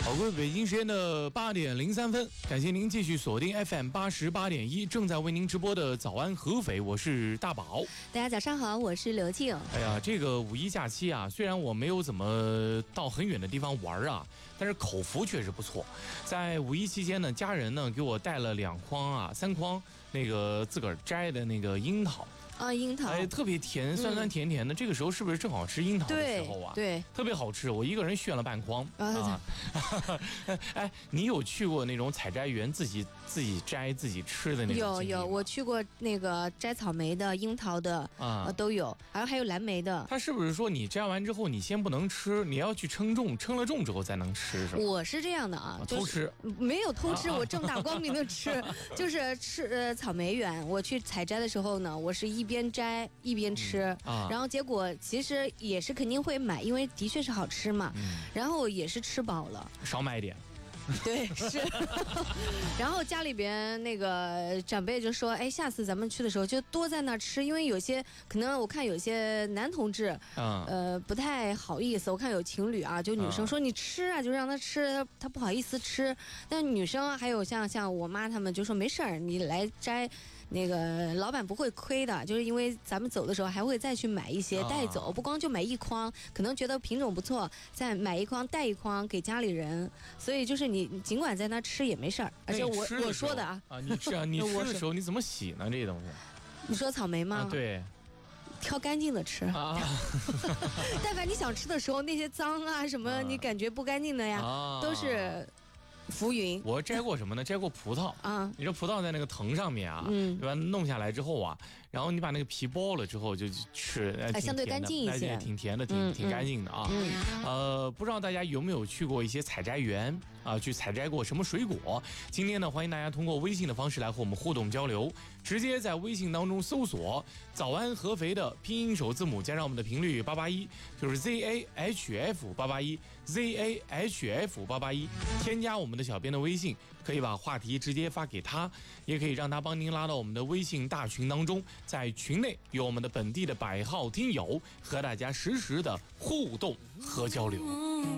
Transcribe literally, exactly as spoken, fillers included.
好，各位，北京时间的八点零三分，感谢您继续锁定 F M 八十八点一，正在为您直播的早安合肥，我是大宝。 大家早上好，我是刘静。 哎呀，这个五一假期啊，虽然我没有怎么到很远的地方玩啊，但是口福确实不错。在五一期间呢，家人呢给我带了两筐啊，三筐那个自个儿摘的那个樱桃。 啊，樱桃， 哎，特别甜，酸酸甜甜的。嗯、这个时候是不是正好吃樱桃的时候啊？ 对，对特别好吃。我一个人炫了半筐啊！啊哎，你有去过那种采摘园自己自己摘自己吃的那种？ 有有，我去过那个摘草莓的、樱桃的啊、呃、都有，还有还有蓝莓的。 它是不是说你摘完之后你先不能吃，你要去称重，称了重之后才能吃？是吧？ 我是这样的啊， 就是、偷吃没有偷吃，我正大光明的吃，就是吃呃草莓园。我去采摘的时候呢，我是一边摘一边吃，嗯啊、然后结果其实也是肯定会买，因为的确是好吃嘛。嗯、然后也是吃饱了， 少买一点。 对，是。然后家里边那个长辈就说：“哎，下次咱们去的时候就多在那吃，因为有些可能我看有些男同志，嗯、呃，不太好意思。我看有情侣啊，就女生说你吃啊，就让他吃，他不好意思吃。但女生还有像像我妈他们就说没事儿，你来摘。”那个老板不会亏的，就是因为咱们走的时候还会再去买一些带走，不光就买一筐，可能觉得品种不错，再买一筐带一筐给家里人，所以就是你尽管在那吃也没事儿。而且我我说的啊啊，你吃啊，你吃的时候你怎么洗呢？这东西？ 你说草莓吗？ 啊、对。 挑干净的吃啊！但凡你想吃的时候，那些脏啊什么，你感觉不干净的呀，啊、都是。浮云， 我摘过什么呢？摘过葡萄啊！你说葡萄在那个藤上面啊，嗯，对吧？弄下来之后啊，然后你把那个皮剥了之后就吃， 哎，相对干净一些， 挺甜的，挺、嗯、挺干净的啊。嗯、呃，不知道大家有没有去过一些采摘园啊？去采摘过什么水果？今天呢，欢迎大家通过微信的方式来和我们互动交流，直接在微信当中搜索“早安合肥”的拼音首字母加上我们的频率八八一，就是 Z A H F 八八一 Z A H F 八八一，添加我们的小编的微信，可以把话题直接发给他，也可以让他帮您拉到我们的微信大群当中，在群内有我们的本地的百号听友和大家实时的互动和交流。